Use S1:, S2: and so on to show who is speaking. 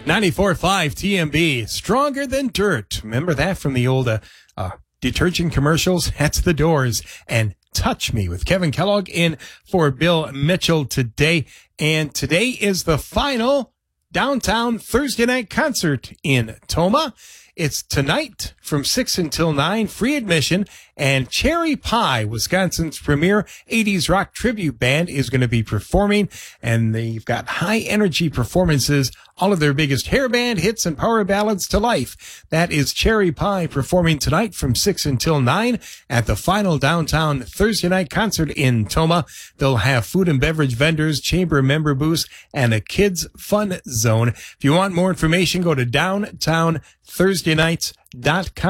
S1: 94.5 TMB, stronger than dirt. Remember that from the old detergent commercials? That's The Doors and Touch Me with Kevin Kellogg in for Bill Mitchell today. And today is the final downtown Thursday night concert in Tomah. It's tonight from 6 until 9, free admission, and Cherry Pie, Wisconsin's premier 80s rock tribute band, is going to be performing, and they've got high-energy performances, all of their biggest hair band hits and power ballads to life. That is Cherry Pie performing tonight from 6 until 9 at the final downtown Thursday night concert in Tomah. They'll have food and beverage vendors, chamber member booths, and a kids' fun zone. If you want more information, go to downtownthursdaynights.com.